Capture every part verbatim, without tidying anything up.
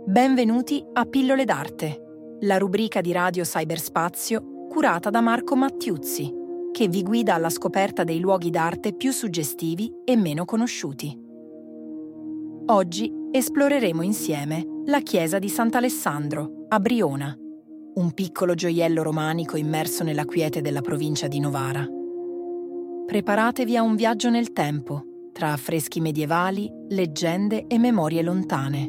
Benvenuti a Pillole d'Arte, la rubrica di Radio Cyberspazio curata da Marco Mattiuzzi, che vi guida alla scoperta dei luoghi d'arte più suggestivi e meno conosciuti. Oggi esploreremo insieme la chiesa di Sant'Alessandro, a Briona, un piccolo gioiello romanico immerso nella quiete della provincia di Novara. Preparatevi a un viaggio nel tempo, tra affreschi medievali, leggende e memorie lontane.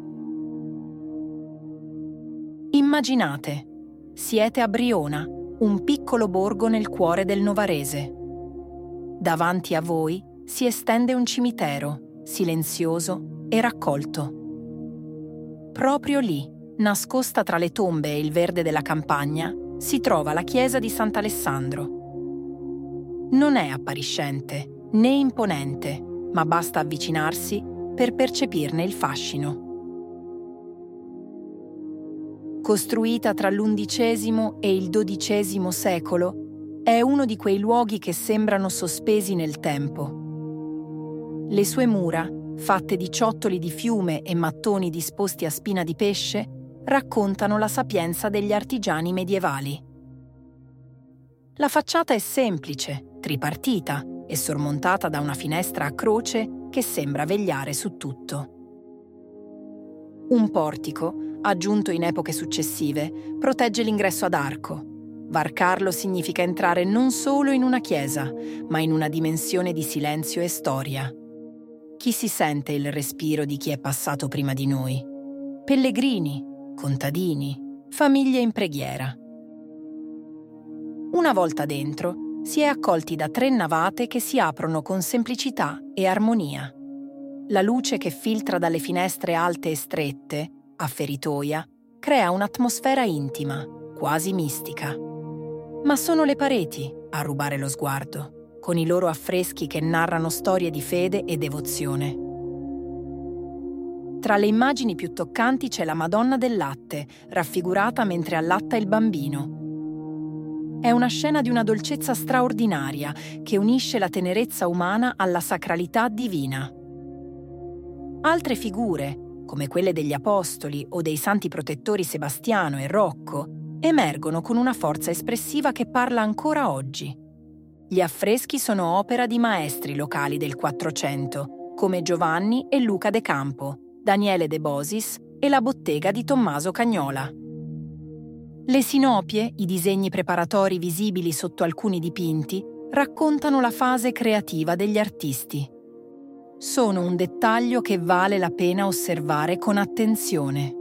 Immaginate, siete a Briona, un piccolo borgo nel cuore del Novarese. Davanti a voi si estende un cimitero, silenzioso e raccolto. Proprio lì, nascosta tra le tombe e il verde della campagna, si trova la chiesa di Sant'Alessandro. Non è appariscente né imponente, ma basta avvicinarsi per percepirne il fascino. Costruita tra l'undicesimo e il dodicesimo secolo, è uno di quei luoghi che sembrano sospesi nel tempo. Le sue mura, fatte di ciottoli di fiume e mattoni disposti a spina di pesce, raccontano la sapienza degli artigiani medievali. La facciata è semplice, tripartita e sormontata da una finestra a croce che sembra vegliare su tutto. Un portico, aggiunto in epoche successive, protegge l'ingresso ad arco. Varcarlo significa entrare non solo in una chiesa, ma in una dimensione di silenzio e storia. Chi si sente il respiro di chi è passato prima di noi? Pellegrini, contadini, famiglie in preghiera. Una volta dentro, si è accolti da tre navate che si aprono con semplicità e armonia. La luce che filtra dalle finestre alte e strette, a feritoia, crea un'atmosfera intima, quasi mistica. Ma sono le pareti a rubare lo sguardo, con i loro affreschi che narrano storie di fede e devozione. Tra le immagini più toccanti c'è la Madonna del Latte, raffigurata mentre allatta il bambino. È una scena di una dolcezza straordinaria che unisce la tenerezza umana alla sacralità divina. Altre figure, come quelle degli Apostoli o dei santi protettori Sebastiano e Rocco, emergono con una forza espressiva che parla ancora oggi. Gli affreschi sono opera di maestri locali del Quattrocento, come Giovanni e Luca de Campo, Daniele de Bosis e la bottega di Tommaso Cagnola. Le sinopie, i disegni preparatori visibili sotto alcuni dipinti, raccontano la fase creativa degli artisti. Sono un dettaglio che vale la pena osservare con attenzione.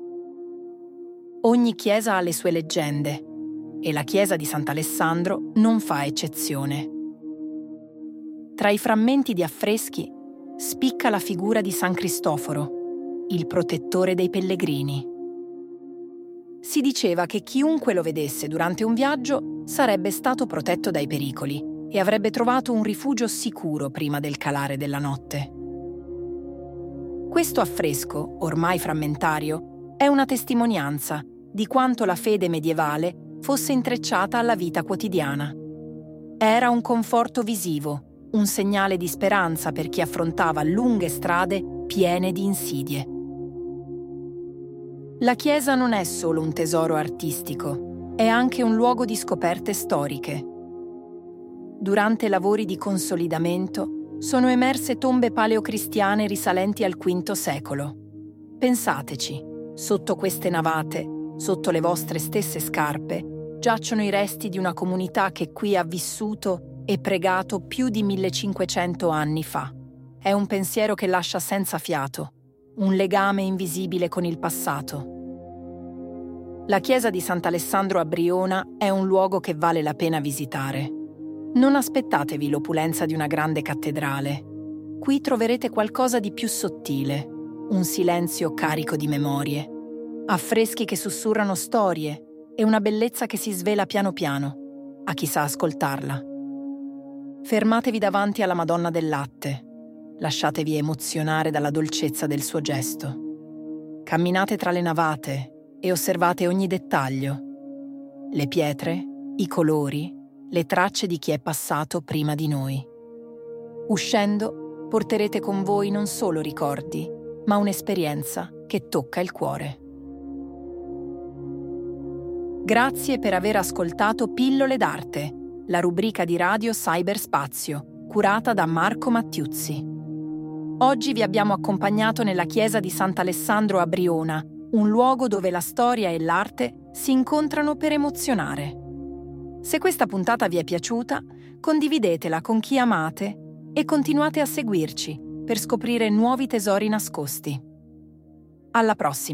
Ogni chiesa ha le sue leggende, e la chiesa di Sant'Alessandro non fa eccezione. Tra i frammenti di affreschi spicca la figura di San Cristoforo, il protettore dei pellegrini. Si diceva che chiunque lo vedesse durante un viaggio sarebbe stato protetto dai pericoli e avrebbe trovato un rifugio sicuro prima del calare della notte. Questo affresco, ormai frammentario, è una testimonianza di quanto la fede medievale fosse intrecciata alla vita quotidiana. Era un conforto visivo, un segnale di speranza per chi affrontava lunghe strade piene di insidie. La chiesa non è solo un tesoro artistico, è anche un luogo di scoperte storiche. Durante lavori di consolidamento sono emerse tombe paleocristiane risalenti al quinto secolo. Pensateci, sotto queste navate, sotto le vostre stesse scarpe, giacciono i resti di una comunità che qui ha vissuto e pregato più di millecinquecento anni fa. È un pensiero che lascia senza fiato, un legame invisibile con il passato. La chiesa di Sant'Alessandro a Briona è un luogo che vale la pena visitare. Non aspettatevi l'opulenza di una grande cattedrale. Qui troverete qualcosa di più sottile, un silenzio carico di memorie, affreschi che sussurrano storie e una bellezza che si svela piano piano, a chi sa ascoltarla. Fermatevi davanti alla Madonna del Latte, lasciatevi emozionare dalla dolcezza del suo gesto. Camminate tra le navate e osservate ogni dettaglio, le pietre, i colori, le tracce di chi è passato prima di noi. Uscendo, porterete con voi non solo ricordi, ma un'esperienza che tocca il cuore. Grazie per aver ascoltato Pillole d'Arte, la rubrica di Radio Cyberspazio, curata da Marco Mattiuzzi. Oggi vi abbiamo accompagnato nella chiesa di Sant'Alessandro a Briona, un luogo dove la storia e l'arte si incontrano per emozionare. Se questa puntata vi è piaciuta, condividetela con chi amate e continuate a seguirci per scoprire nuovi tesori nascosti. Alla prossima!